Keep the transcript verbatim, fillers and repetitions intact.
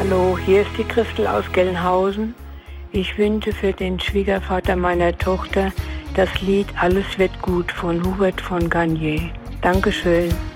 Hallo, hier ist die Christel aus Gelnhausen. Ich wünsche für den Schwiegervater meiner Tochter das Lied Alles wird gut von Hubert von Garnier. Dankeschön.